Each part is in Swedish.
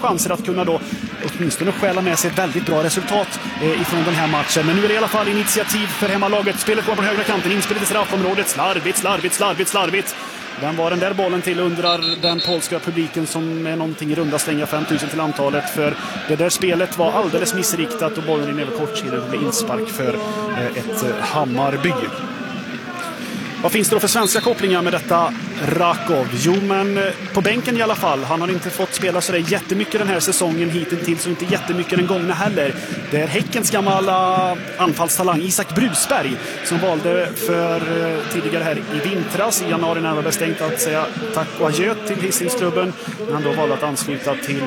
chanser att kunna då åtminstone stjäla med sig ett väldigt bra resultat ifrån den här matchen. Men nu är det i alla fall initiativ för hemmalaget. Spelet går på den högra kanten, inspelet i straffområdet. Slarvigt. Vem var den där bollen till, undrar den polska publiken, som är någonting i runda slänga 5000 till antalet. För det där spelet var alldeles missriktat och bollen in över kortsidan blev inspark för ett Hammarby. Vad finns det då för svenska kopplingar med detta Rakov? Jo, men på bänken i alla fall. Han har inte fått spela så där jättemycket den här säsongen hittills, och inte jättemycket den gångna heller. Det är Häckens gamla anfallstalang Isak Brusberg som valde för tidigare här i vintras, i januari, närmare bestängt, att säga tack och adjö till Hisingsklubben. Men han då valde att ansluta till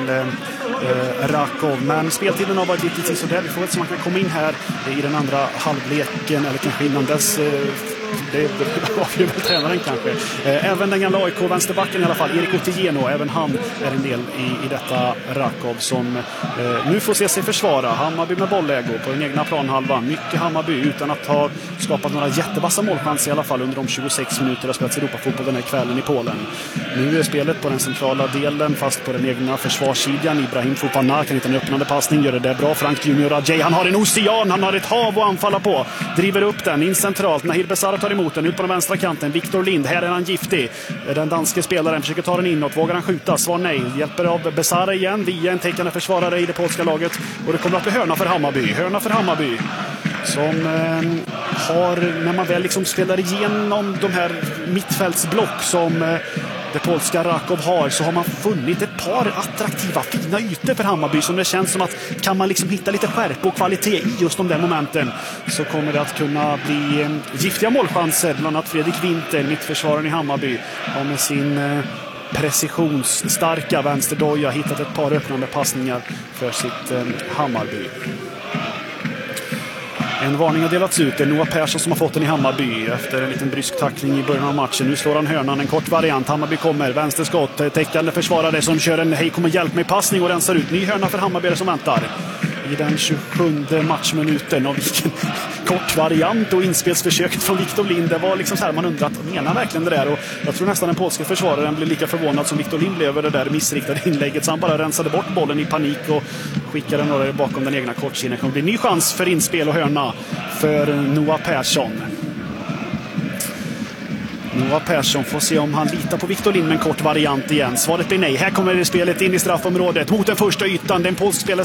Rakov. Men speltiden har varit lite så där. Vi får väl se om man kan komma in här i den andra halvleken, eller kanske innan dess. Det avgör väl tränaren kanske. Även den gamla AIK-vänsterbacken i alla fall, Erik Otieno, även han är en del i detta Rakov som nu får se sig försvara. Hammarby med bollägo på den egna planhalvan. Mycket Hammarby utan att ha skapat några jättevassa målchanser i alla fall under de 26 minuter att spelats Europafotboll den här kvällen i Polen. Nu är spelet på den centrala delen, fast på den egna försvarssidan. Ibrahim Fofana kan hitta en öppnande passning, gör det där bra. Frank Junior Adjei, han har en ocean, han har ett hav att anfalla på. Driver upp den in centralt. Nahir Besara tar emot den ut på den vänstra kanten. Viktor Lind, här är han giftig. Den danske spelaren försöker ta den inåt. Vågar han skjuta? Svar nej. Hjälper av Besara igen via en täckande försvarare i det polska laget. Och det kommer att bli hörna för Hammarby. Hörna för Hammarby. Som har, när man väl liksom spelar igenom de här mittfältsblock som det polska Rakov har, så har man funnit ett par attraktiva, fina ytor för Hammarby som det känns som att kan man liksom hitta lite skärpa och kvalitet i just de där momenten, så kommer det att kunna bli giftiga målchanser. Bland annat Fredrik Winter, mittförsvararen i Hammarby, har med sin precisionsstarka vänsterdoja hittat ett par öppnande passningar för sitt Hammarby. En varning har delats ut. Det är Noah Persson som har fått den i Hammarby efter en liten brysk tackling i början av matchen. Nu slår han hörnan, en kort variant. Hammarby kommer, vänsterskott, täckande försvarare som kör en hej kommer hjälp med passning och rensar ut. Ny hörna för Hammarby som väntar i den 27:e matchminuten. Och vilken kort variant och inspelsförsöket från Viktor Lind. Det var liksom så här, man undrar att menar verkligen det där, och jag tror nästan den polska försvararen blev lika förvånad som Viktor Lind blev över det där missriktade inlägget, så han bara rensade bort bollen i panik och skickade den några bakom den egna kortsidan. Det kommer bli ny chans för inspel och hörna för Noah Persson. Noah Persson får se om han litar på Viktor Lind med en kort variant igen. Svaret blir nej. Här kommer spelet in i straffområdet mot den första ytan. Den polsk spelare